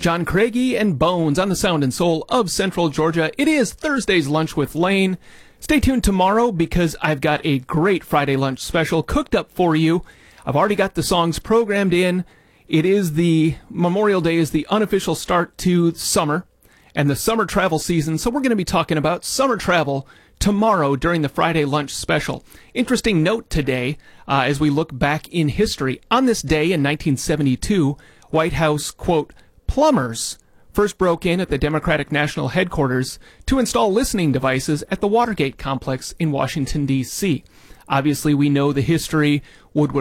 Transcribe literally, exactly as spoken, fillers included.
John Craigie and Bones on the Sound and Soul of Central Georgia. It is Thursday's Lunch with Lane. Stay tuned tomorrow because I've got a great Friday lunch special cooked up for you. I've already got the songs programmed in. It is the Memorial Day is the unofficial start to summer and the summer travel season, so we're going to be talking about summer travel tomorrow during the Friday lunch special. Interesting note today, uh, as we look back in history. On this day in nineteen seventy-two, White House, quote, plumbers first broke in at the Democratic National Headquarters to install listening devices at the Watergate complex in Washington, D C. Obviously, we know the history. Woodward